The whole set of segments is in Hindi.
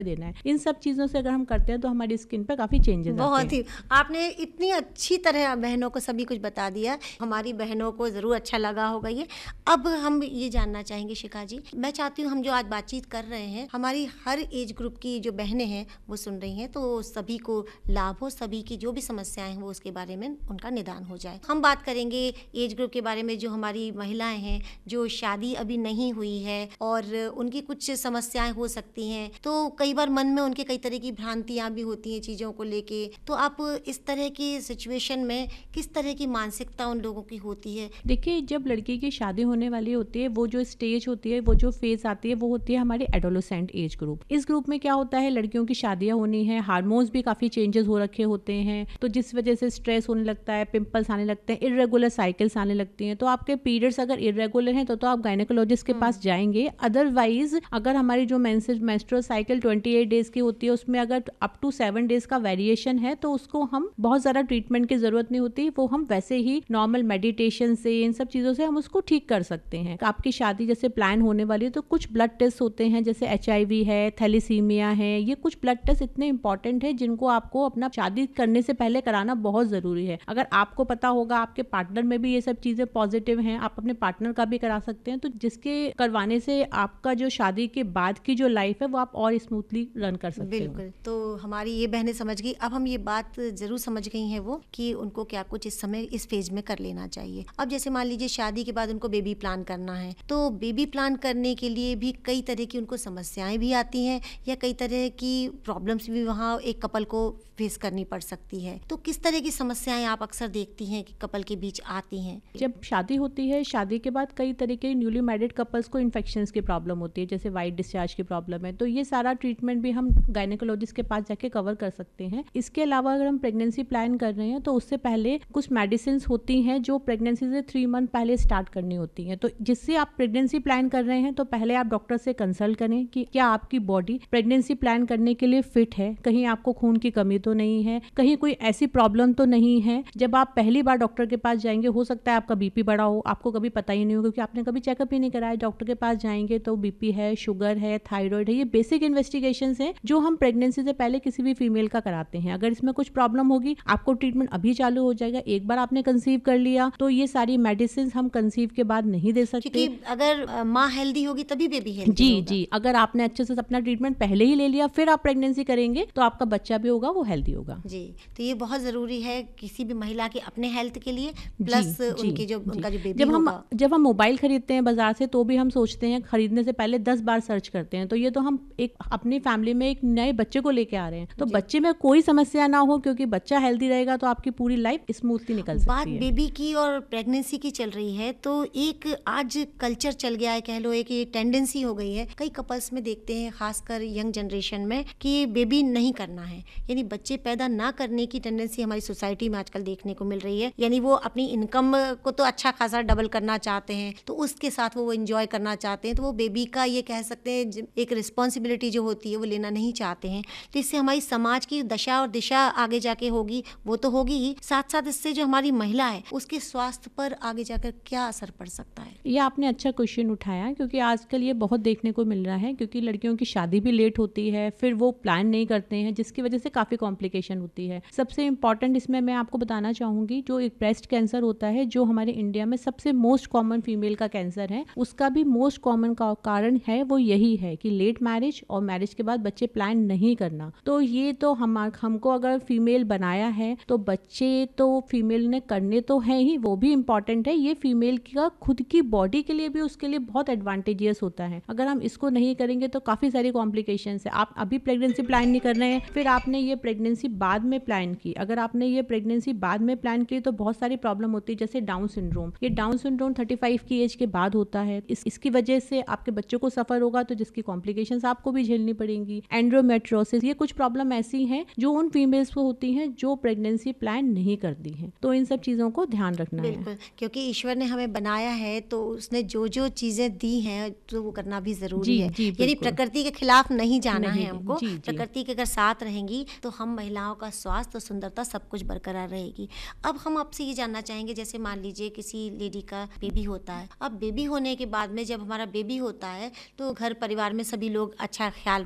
देना है। इन सब चीज़ों से अगर हम करते हैं तो हमारी स्किन पे काफ़ी चेंजेस आते हैं। बहुत ही आपने इतनी अच्छी तरह बहनों को सभी कुछ बता दिया, हमारी बहनों को ज़रूर अच्छा लगा होगा ये। अब हम ये जानना चाहेंगे शिखा जी, मैं चाहती हूँ हम जो आज बातचीत कर रहे हैं, हमारी हर एज ग्रुप की जो बहनें हैं वो सुन रही हैं, तो सभी को लाभ हो, सभी की जो भी समस्याएं हैं वो उसके बारे में उनका निदान हो जाए। हम बात करेंगे एज ग्रुप के बारे में, जो हमारी महिलाएं हैं जो शादी अभी नहीं हुई है और उनकी कुछ समस्याएं हो सकती हैं, तो कई बार मन में उनके कई तरह की भ्रांतियां भी होती हैं चीज़ों को लेके। तो आप इस तरह की सिचुएशन में किस तरह की मानसिकता उन लोगों की होती है? देखिए, जब लड़की की शादी होने वाली होती है, वो जो स्टेज होती है, वो जो फेज आती है, वो होती है हमारी एडोलेसेंट एज ग्रुप। इस ग्रुप में क्या होता है, लड़कियों की शादियां होनी है, हार्मोन्स भी काफी चेंजेस हो रखे होते हैं, तो जिस वजह से स्ट्रेस होने लगता है, पिंपल्स आने लगते हैं, इरेगुलर साइकिल्स आने लगती हैं। तो आपके पीरियड्स अगर इरेगुलर हैं तो आप गायनेकोलॉजिस्ट के पास जाएंगे। अदरवाइज अगर हमारी जो मेंस्ट्रुअल साइकिल 28 डेज की होती है, उसमें अगर अप टू 7 डेज का वेरिएशन है तो उसको हम बहुत ज़्यादा ट्रीटमेंट की ज़रूरत नहीं होती, वो हम वैसे ही नॉर्मल मेडिटेशन से, इन सब चीज़ों से हम उसको ठीक कर सकते हैं। आपकी शादी जैसे प्लान होने वाली है तो कुछ ब्लड टेस्ट होते हैं, जैसे HIV है, थैलीसीमिया है, ये कुछ ब्लड टेस्ट इतने इंपॉर्टेंट है जिनको आपको अपना शादी करने से पहले कराना बहुत ज़रूरी है। अगर आपको पता होगा आपके पार्टनर में भी ये सब चीज़ें पॉजिटिव हैं, आप अपने पार्टनर का भी करा सकते हैं, तो जिसके करवाने से आपका जो शादी के बाद की जो लाइफ है वो आप और स्मूथली रन कर सकते हो। बिल्कुल, तो हमारी ये बहनें समझ गई। अब हम ये बात ज़रूर समझ गई हैं वो कि उनको क्या कुछ इस समय इस फेज में कर लेना चाहिए। अब जैसे मान लीजिए शादी के बाद उनको बेबी प्लान करना है, तो बेबी प्लान करने के लिए भी कई तरह की उनको समस्याएं भी आती हैं या कई तरह की प्रॉब्लम्स भी वहाँ एक कपल को फेस करनी पड़ सकती है। तो किस तरह की समस्याएं आप अक्सर देखती हैं कि कपल के बीच आती हैं? जब शादी होती है, शादी के बाद कई तरह के न्यूली मैरिड कपल्स को इन्फेक्शंस की प्रॉब्लम होती है, जैसे वाइट डिस्चार्ज की प्रॉब्लम है, तो ये सारा ट्रीटमेंट भी हम गायनेकोलॉजिस्ट के पास जाके कवर कर सकते हैं। इसके अलावा अगर हम प्रेगनेंसी प्लान कर रहे हैं तो उससे पहले कुछ मेडिसिन होती हैं जो प्रेगनेंसी से 3 मंथ पहले स्टार्ट करनी होती हैं। तो जिससे आप प्रेगनेंसी प्लान कर रहे हैं तो पहले आप डॉक्टर से कंसल्ट करें कि क्या आपकी बॉडी प्रेगनेंसी प्लान करने के लिए फिट है, कहीं आपको खून की कमी तो नहीं है, कहीं कोई ऐसी प्रॉब्लम तो नहीं है। जब आप पहली बार डॉक्टर के पास जाएंगे, हो सकता है आपका बीपी बढ़ा हो, आपको कभी पता ही नहीं हो क्योंकि आपने कभी चेकअप ही नहीं कराया। डॉक्टर के पास जाएंगे तो बीपी है, शुगर है, थायराइड है, ये बेसिक इन्वेस्टिगेशंस हैं जो हम प्रेगनेंसी से पहले किसी भी फीमेल का कराते हैं। अगर इसमें कुछ प्रॉब्लम होगी, आपको ट्रीटमेंट अभी चालू हो जाएगा। एक बार आपने कंसीव कर लिया तो ये सारी मेडिसिन हम कंसीव के बाद नहीं दे सकते, क्योंकि अगर माँ हेल्दी होगी तभी बेबी हेल्दी जी होगा। जी। अगर आपने अच्छे से अपना ट्रीटमेंट पहले ही ले लिया, फिर आप प्रेगनेंसी करेंगे तो आपका बच्चा भी होगा वो हेल्दी होगा। जी, तो ये बहुत ज़रूरी है किसी भी महिला के अपने हेल्थ के लिए, प्लस उनकी जो उनका जो बेबी होगा। जब हम मोबाइल खरीदते हैं बाजार से तो भी हम सोचते हैं खरीदने से पहले 10 बार सर्च करते हैं। तो ये तो हम एक अपनी फैमिली में एक नए बच्चे को लेके आ रहे हैं, तो बच्चे में कोई समस्या ना हो, क्योंकि बच्चा हेल्दी रहेगा तो आपकी पूरी लाइफ स्मूथली निकल सकती है। बात बेबी की और प्रेगनेंसी की चल रही है, तो एक आज कल्चर चल गया है, कह लो एक ये टेंडेंसी हो गई है कई कपल्स में, देखते हैं खासकर यंग जनरेशन में, कि बेबी नहीं करना है, यानी बच्चे पैदा ना करने की टेंडेंसी हमारी सोसाइटी में आजकल देखने को मिल रही है। यानी वो अपनी इनकम को तो अच्छा खासा डबल करना चाहते हैं, तो उसके साथ वो एंजॉय करना चाहते हैं, तो वो बेबी का ये कह सकते हैं एक रिस्पॉन्सिबिलिटी जो होती है वो लेना नहीं चाहते हैं। तो इससे हमारी समाज की दशा और दिशा आगे जाके होगी, वो तो होगी ही, साथ साथ इससे जो हमारी महिला है उसके स्वास्थ्य पर आगे जाकर क्या असर पड़ सकता है? ये आपने अच्छा क्वेश्चन उठाया, क्योंकि आजकल ये बहुत देखने को मिल रहा है, क्योंकि लड़कियों की शादी भी लेट होती है, फिर वो प्लान नहीं करते हैं, जिसकी वजह से काफ़ी कॉम्प्लिकेशन होती है। सबसे इम्पॉर्टेंट इसमें मैं आपको बताना चाहूँगी, जो एक ब्रेस्ट कैंसर होता है, जो हमारे इंडिया में सबसे मोस्ट कॉमन फीमेल का कैंसर है, उसका भी मोस्ट कॉमन का कारण है वो यही है कि लेट मैरिज और मैरिज के बाद बच्चे प्लान नहीं करना। तो ये तो हमको अगर फीमेल बनाया है तो बच्चे तो फीमेल ने करने तो है ही, वो भी इम्पॉर्टेंट है। ये फीमेल का खुद की बॉडी के लिए भी उसके लिए बहुत एडवांटेजियस होता है। अगर हम इसको नहीं करेंगे तो काफ़ी सारी कॉम्प्लिकेशंस है। आप अभी प्रेगनेंसी प्लान नहीं कर रहे हैं, फिर आपने ये प्रेगनेंसी बाद में प्लान की, अगर आपने ये प्रेगनेंसी बाद में प्लान की तो बहुत सारी प्रॉब्लम होती है, जैसे डाउन सिंड्रोम। ये डाउन सिंड्रोम 35 की एज के बाद होता है। इसकी वजह से आपके बच्चों को सफर होगा, तो जिसकी कॉम्प्लिकेशंस आपको भी झेलनी पड़ेंगी। एंड्रोमेट्रोसिस, ये कुछ प्रॉब्लम ऐसी हैं जो उन फीमेल्स को होती हैं जो प्रेगनेंसी प्लान नहीं करती हैं। तो इन सब चीज़ों को ध्यान रखना है। बिल्कुल, क्योंकि ईश्वर ने हमें बनाया है तो उसने जो जो चीज़ें दी हैं तो वो करना भी ज़रूरी है। यानी प्रकृति के खिलाफ नहीं जाना है हमको। प्रकृति के अगर साथ रहेंगी तो हम महिलाओं का स्वास्थ्य और सुंदरता सब कुछ बरकरार रहेगी। अब हम आपसे ये जानना चाहेंगे, जैसे मान लीजिए किसी लेडी का बेबी होता है, अब बेबी होने के बाद में जब हमारा बेबी होता है तो घर परिवार में सभी लोग अच्छा ख्याल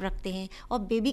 रखते हैं और बेबी